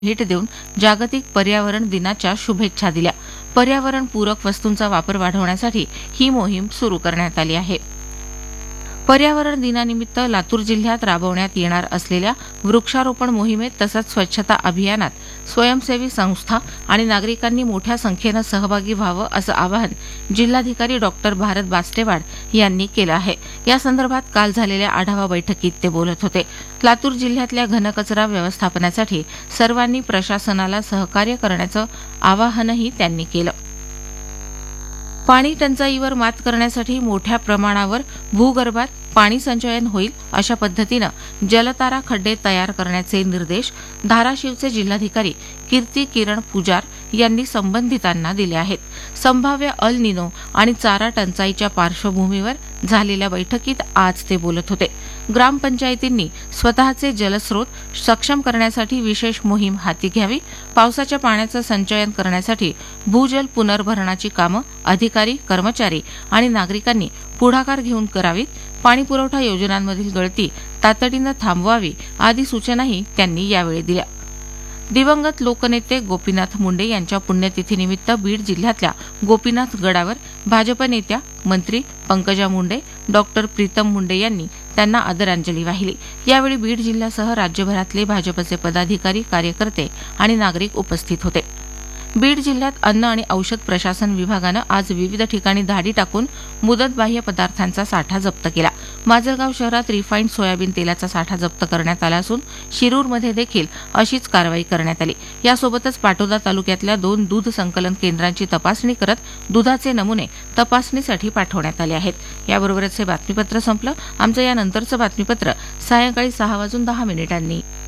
भेट देऊन जागतिक पर्यावरण दिनाच्या शुभेच्छा दिल्या. पर्यावरण पूरक वस्तूंचा वापर वाढवण्यासाठी ही मोहीम सुरू करण्यात आली आहे. पर्यावरण दिनानिमित्त लातूर जिल्ह्यात राबवण्यात येणार असलेल्या वृक्षारोपण मोहिमेत तसंच स्वच्छता अभियानात स्वयंसेवी संस्था आणि नागरिकांनी मोठ्या संख्येनं सहभागी व्हावं असं आवाहन जिल्हाधिकारी डॉक्टर भारत बास्तेवाड यांनी केलं आहे. या संदर्भात काल झालेल्या आढावा बैठकीत ते बोलत होते. लातूर जिल्ह्यातल्या घनकचरा व्यवस्थापनासाठी सर्वांनी प्रशासनाला सहकार्य करण्याचं आवाहनही त्यांनी केलं. पाणी टंचाईवर मात करण्यासाठी मोठ्या प्रमाणावर भूगर्भात पाणी संचयन होईल अशा पद्धतीनं जलतारा खड्डे तयार करण्याचे निर्देश धाराशिवचे जिल्हाधिकारी कीर्ती किरण पुजार यांनी संबंधितांना दिले आहेत. संभाव्य अल निनो आणि चारा टंचाईच्या पार्श्वभूमीवर झालेल्या बैठकीत आज ते बोलत होते. ग्रामपंचायतींनी स्वतःचे जलस्रोत सक्षम करण्यासाठी विशेष मोहीम हाती घ्यावी. पावसाच्या पाण्याचं संचयन करण्यासाठी भूजल पुनर्भरणाची कामं अधिकारी, कर्मचारी आणि नागरिकांनी पुढाकार घेऊन करावीत. पाणीपुरवठा योजनांमधील गळती तातडीनं थांबवावी आदी सूचनाही त्यांनी यावेळी दिल्या. दिवंगत लोकनेते गोपीनाथ मुंडे यांच्या पुण्यतिथीनिमित्त बीड जिल्ह्यातल्या गोपीनाथ गडावर भाजप नेत्या मंत्री पंकजा मुंडे, डॉक्टर प्रीतम मुंडे यांनी त्यांना आदरांजली वाहिली. यावेळी बीड जिल्ह्यासह राज्यभरातले भाजपचे पदाधिकारी, कार्यकर्ते आणि नागरिक उपस्थित होते. बीड जिल्ह्यात अन्न आणि औषध प्रशासन विभागानं आज विविध ठिकाणी धाडी टाकून मुदतबाह्य पदार्थांचा साठा जप्त केला. माजलगाव शहरात रिफाईंड सोयाबीन तेलाचा साठा जप्त करण्यात आला असून शिरूरमध्ये देखील अशीच कारवाई करण्यात आली. यासोबतच पाटोदा तालुक्यातल्या 2 दूध संकलन केंद्रांची तपासणी करत दुधाचे नमुने तपासणीसाठी पाठवण्यात आले आहेत. याबरोबरच हे बातमीपत्र संपलं. आमचं यानंतरचं बातमीपत्र सायंकाळी 6:10 वाजून 10 मिनिटांनी.